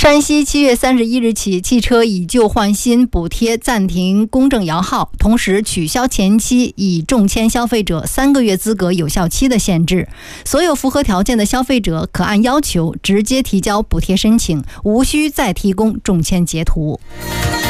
山西7月31日起，汽车以旧换新补贴暂停公证摇号，同时取消前期已中签消费者3个月资格有效期的限制。所有符合条件的消费者可按要求直接提交补贴申请，无需再提供中签截图。